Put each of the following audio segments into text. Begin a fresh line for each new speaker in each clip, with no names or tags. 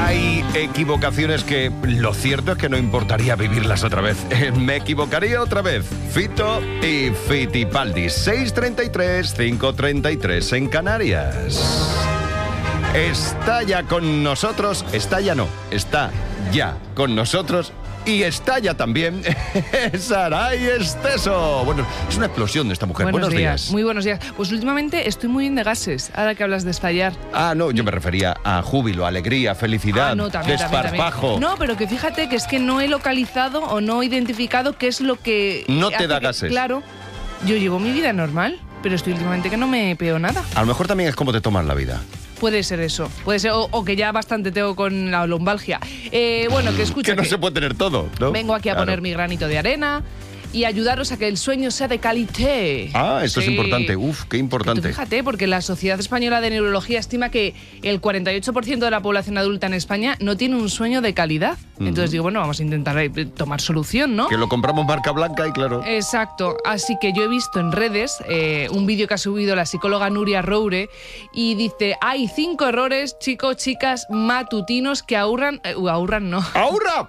Hay equivocaciones que lo cierto es que no importaría vivirlas otra vez. Me equivocaría otra vez. Fito y Fitipaldi. 6:33, 5:33 en Canarias. Está ya con nosotros, está ya con nosotros y está ya también Saray Esteso. Bueno, es una explosión de esta mujer. Buenos días.
Muy buenos días. Pues últimamente estoy muy bien de gases, ahora que hablas de estallar.
Ah, no, yo me refería a júbilo, alegría, felicidad, desparpajo.
También. No, pero que fíjate que es que no he localizado o no he identificado qué es lo que...
No te da gases.
Claro, yo llevo mi vida normal, pero estoy últimamente que no me peo nada.
A lo mejor también es cómo te tomas la vida.
Puede ser eso, puede ser, o que ya bastante tengo con la lumbalgia. Bueno, que escucha.
Que no se puede tener todo, ¿no?
Vengo aquí a poner mi granito de arena y ayudaros a que el sueño sea de calidad.
Ah, esto es importante. Uf, qué importante.
Pero fíjate, porque la Sociedad Española de Neurología estima que el 48% de la población adulta en España no tiene un sueño de calidad. Entonces digo, bueno, vamos a intentar tomar solución, ¿no?
Que lo compramos marca blanca y claro.
Exacto. Así que yo he visto en redes un vídeo que ha subido la psicóloga Nuria Roure y dice, hay 5 errores, chicos, chicas, matutinos que ahurran no.
¡Ahurra!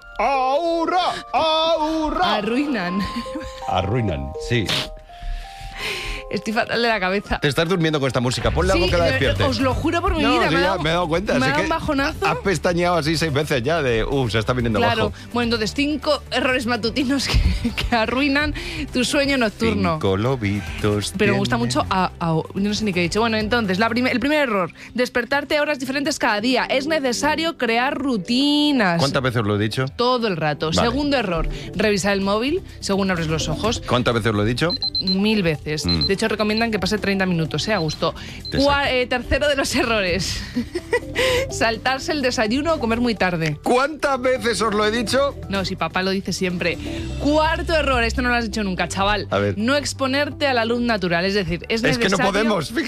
Arruinan, sí.
Estoy fatal de la cabeza.
Te estás durmiendo con esta música. Ponle algo que la despierte.
Os lo juro por mi vida.
Sí, me he dado cuenta.
Me da un bajonazo.
Has pestañeado así 6 veces ya de... se está viniendo abajo.
Claro. Bueno, entonces 5 errores matutinos que arruinan tu sueño nocturno.
5 lobitos.
Pero me gusta mucho... yo no sé ni qué he dicho. Bueno, entonces, el primer error. Despertarte a horas diferentes cada día. Es necesario crear rutinas.
¿Cuántas veces lo he dicho?
Todo el rato. Vale. Segundo error. Revisar el móvil según abres los ojos.
¿Cuántas veces lo he dicho?
1000 veces. De hecho, recomiendan que pase 30 minutos, a gusto. Tercero de los errores. Saltarse el desayuno o comer muy tarde.
¿Cuántas veces os lo he dicho?
No, si papá lo dice siempre. Cuarto error, esto no lo has dicho nunca, chaval.
A ver.
No exponerte a la luz natural, es decir, es
que no podemos.